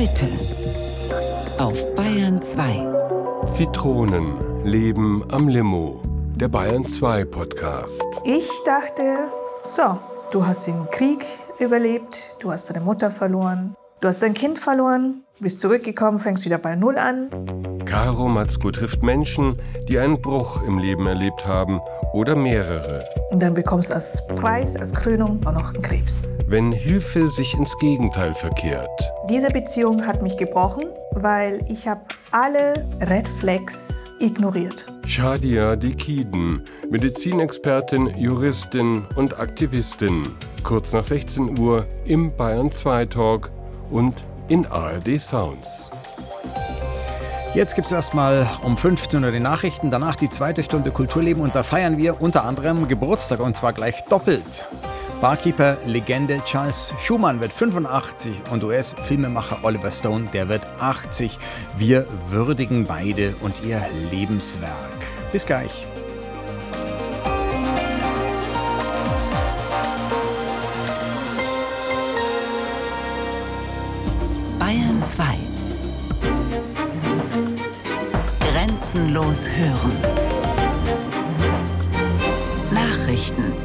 Heute auf Bayern 2. Zitronen leben am Limo, der Bayern 2 Podcast. Ich dachte, so, du hast den Krieg überlebt, du hast deine Mutter verloren, du hast dein Kind verloren, bist zurückgekommen, fängst wieder bei Null an. Caro Matzko trifft Menschen, die einen Bruch im Leben erlebt haben oder mehrere. Und dann bekommst du als Preis, als Krönung auch noch einen Krebs. Wenn Hilfe sich ins Gegenteil verkehrt. Diese Beziehung hat mich gebrochen, weil ich habe alle Red Flags ignoriert. Shadia Dekiden, Medizinexpertin, Juristin und Aktivistin. Kurz nach 16 Uhr im Bayern 2 Talk und in ARD Sounds. Jetzt gibt es erstmal um 15 Uhr die Nachrichten, danach die zweite Stunde Kulturleben und da feiern wir unter anderem Geburtstag und zwar gleich doppelt. Barkeeper-Legende Charles Schumann wird 85 und US-Filmemacher Oliver Stone, der wird 80. Wir würdigen beide und ihr Lebenswerk. Bis gleich. Bayern 2. Grenzenlos hören. Nachrichten.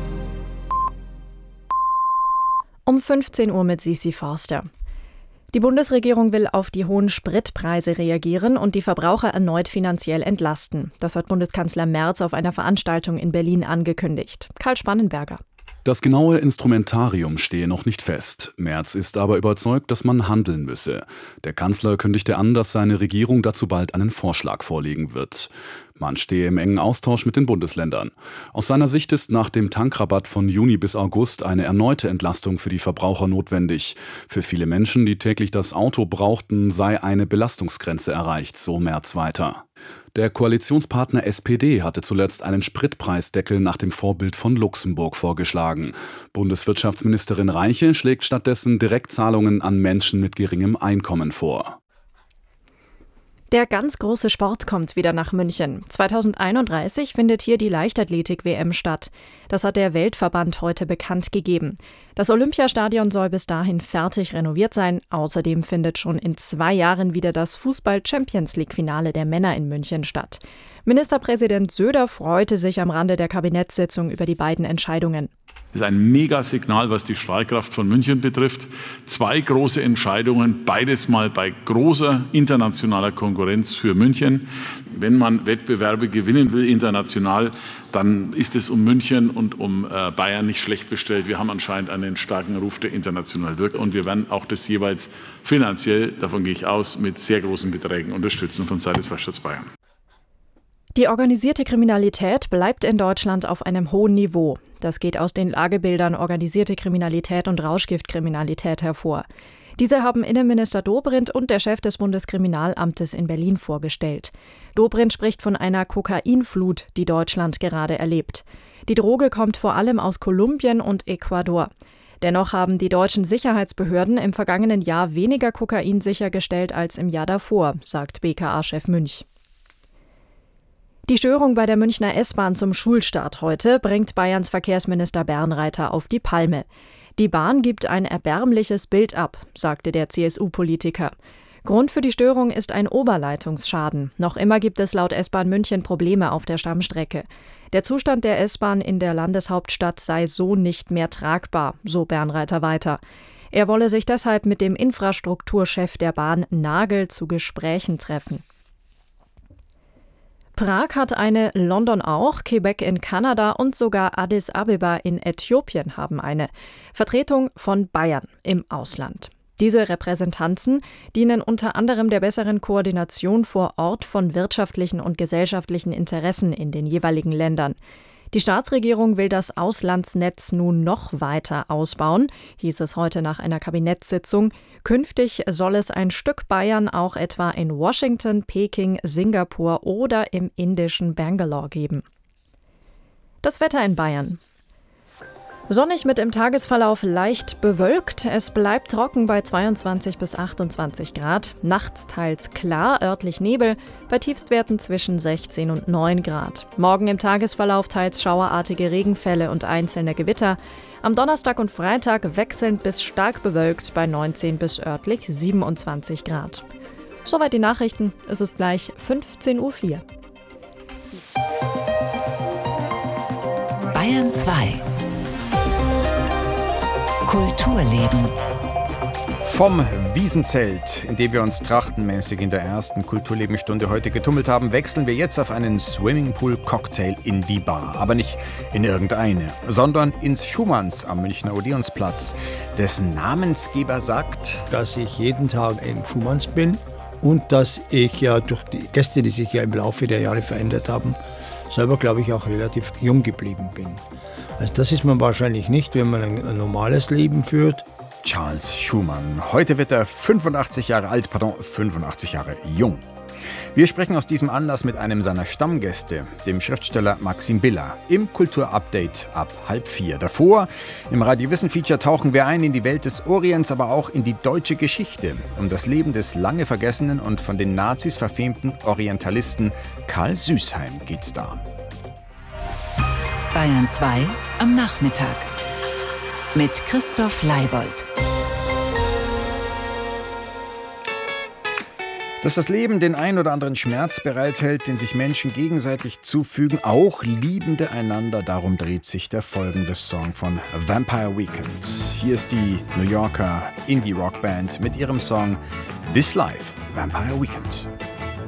Um 15 Uhr mit Sisi Forster. Die Bundesregierung will auf die hohen Spritpreise reagieren und die Verbraucher erneut finanziell entlasten. Das hat Bundeskanzler Merz auf einer Veranstaltung in Berlin angekündigt. Karl Spannenberger. Das genaue Instrumentarium stehe noch nicht fest. Merz ist aber überzeugt, dass man handeln müsse. Der Kanzler kündigte an, dass seine Regierung dazu bald einen Vorschlag vorlegen wird. Man stehe im engen Austausch mit den Bundesländern. Aus seiner Sicht ist nach dem Tankrabatt von Juni bis August eine erneute Entlastung für die Verbraucher notwendig. Für viele Menschen, die täglich das Auto brauchten, sei eine Belastungsgrenze erreicht, so Merz weiter. Der Koalitionspartner SPD hatte zuletzt einen Spritpreisdeckel nach dem Vorbild von Luxemburg vorgeschlagen. Bundeswirtschaftsministerin Reiche schlägt stattdessen Direktzahlungen an Menschen mit geringem Einkommen vor. Der ganz große Sport kommt wieder nach München. 2031 findet hier die Leichtathletik-WM statt. Das hat der Weltverband heute bekannt gegeben. Das Olympiastadion soll bis dahin fertig renoviert sein. Außerdem findet schon in 2 Jahren wieder das Fußball-Champions-League-Finale der Männer in München statt. Ministerpräsident Söder freute sich am Rande der Kabinettssitzung über die beiden Entscheidungen. Das ist ein Megasignal, was die Strahlkraft von München betrifft. 2 große Entscheidungen, beides mal bei großer internationaler Konkurrenz für München. Wenn man Wettbewerbe gewinnen will international, dann ist es um München und um Bayern nicht schlecht bestellt. Wir haben anscheinend einen starken Ruf, der international wirkt. Und wir werden auch das jeweils finanziell, davon gehe ich aus, mit sehr großen Beträgen unterstützen von Seiten des Freistaats Bayern. Die organisierte Kriminalität bleibt in Deutschland auf einem hohen Niveau. Das geht aus den Lagebildern organisierte Kriminalität und Rauschgiftkriminalität hervor. Diese haben Innenminister Dobrindt und der Chef des Bundeskriminalamtes in Berlin vorgestellt. Dobrindt spricht von einer Kokainflut, die Deutschland gerade erlebt. Die Droge kommt vor allem aus Kolumbien und Ecuador. Dennoch haben die deutschen Sicherheitsbehörden im vergangenen Jahr weniger Kokain sichergestellt als im Jahr davor, sagt BKA-Chef Münch. Die Störung bei der Münchner S-Bahn zum Schulstart heute bringt Bayerns Verkehrsminister Bernreiter auf die Palme. Die Bahn gibt ein erbärmliches Bild ab, sagte der CSU-Politiker. Grund für die Störung ist ein Oberleitungsschaden. Noch immer gibt es laut S-Bahn München Probleme auf der Stammstrecke. Der Zustand der S-Bahn in der Landeshauptstadt sei so nicht mehr tragbar, so Bernreiter weiter. Er wolle sich deshalb mit dem Infrastrukturchef der Bahn Nagel zu Gesprächen treffen. Prag hat eine, London auch, Quebec in Kanada und sogar Addis Abeba in Äthiopien haben eine. Vertretung von Bayern im Ausland. Diese Repräsentanzen dienen unter anderem der besseren Koordination vor Ort von wirtschaftlichen und gesellschaftlichen Interessen in den jeweiligen Ländern. Die Staatsregierung will das Auslandsnetz nun noch weiter ausbauen, hieß es heute nach einer Kabinettssitzung. Künftig soll es ein Stück Bayern auch etwa in Washington, Peking, Singapur oder im indischen Bangalore geben. Das Wetter in Bayern. Sonnig mit im Tagesverlauf leicht bewölkt. Es bleibt trocken bei 22 bis 28 Grad. Nachts teils klar, örtlich Nebel, bei Tiefstwerten zwischen 16 und 9 Grad. Morgen im Tagesverlauf teils schauerartige Regenfälle und einzelne Gewitter. Am Donnerstag und Freitag wechselnd bis stark bewölkt bei 19 bis örtlich 27 Grad. Soweit die Nachrichten. Es ist gleich 15:04 Uhr. Bayern 2 Kulturleben. Vom Wiesenzelt, in dem wir uns trachtenmäßig in der ersten Kulturlebenstunde heute getummelt haben, wechseln wir jetzt auf einen Swimmingpool-Cocktail in die Bar. Aber nicht in irgendeine, sondern ins Schumanns am Münchner Odeonsplatz. Dessen Namensgeber sagt, dass ich jeden Tag im Schumanns bin und dass ich ja durch die Gäste, die sich ja im Laufe der Jahre verändert haben, selber, glaube ich, auch relativ jung geblieben bin. Also das ist man wahrscheinlich nicht, wenn man ein normales Leben führt. Charles Schumann. Heute wird er 85 Jahre jung. Wir sprechen aus diesem Anlass mit einem seiner Stammgäste, dem Schriftsteller Maxim Biller, im Kulturupdate ab 3:30. Davor, im Radio-Wissen-Feature, tauchen wir ein in die Welt des Orients, aber auch in die deutsche Geschichte. Um das Leben des lange vergessenen und von den Nazis verfemten Orientalisten Karl Süßheim geht's da. Bayern 2 am Nachmittag mit Christoph Leibold. Dass das Leben den ein oder anderen Schmerz bereithält, den sich Menschen gegenseitig zufügen, auch Liebende einander, darum dreht sich der folgende Song von Vampire Weekend. Hier ist die New Yorker Indie-Rock-Band mit ihrem Song This Life, Vampire Weekend.